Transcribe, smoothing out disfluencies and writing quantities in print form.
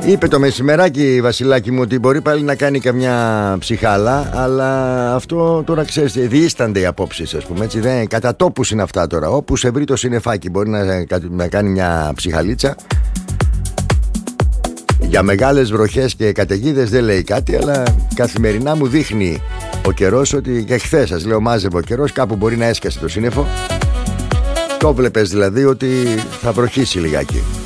Είπε το μεσημεράκι, Βασιλάκι μου, ότι μπορεί πάλι να κάνει καμιά ψυχάλα, αλλά αυτό τώρα ξέρεις, διήστανται οι απόψεις, ας πούμε, έτσι, δεν, κατά τόπους είναι αυτά τώρα. Όπου σε βρει το συννεφάκι μπορεί να κάνει μια ψυχαλίτσα. Για μεγάλες βροχές και καταιγίδες δεν λέει κάτι, αλλά καθημερινά μου δείχνει ο καιρός ότι και χθες, σας λέω, μάζευε ο καιρός, κάπου μπορεί να έσκασε το σύννεφο. Το βλέπες δηλαδή ότι θα βροχήσει λιγάκι.